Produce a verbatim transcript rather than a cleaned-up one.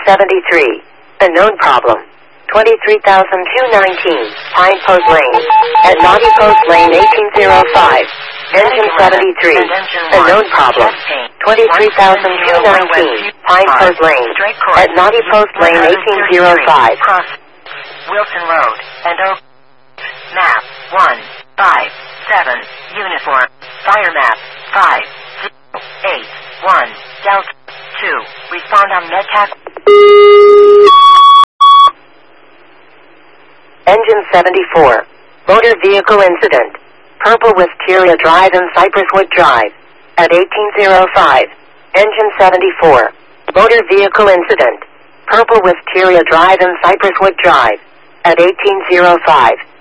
seventy-three. A known problem. twenty-three thousand two hundred nineteen. Pine Post Lane. At Naughty Post Lane eighteen oh five. Engine seventy-three. A known problem. twenty-three thousand two hundred nineteen. Pine Post Lane. At Naughty Post Lane eighteen oh five. Cross Wilson Road and O. Map one five seven. Uniform. Fire map five zero eight one. Delta two. Respond on Medcap. Engine seventy-four. Motor vehicle incident. Purple Wisteria Drive and Cypresswood Drive. At eighteen oh five. Engine seventy-four. Motor vehicle incident. Purple Wisteria Drive and Cypresswood Drive. At eighteen oh five.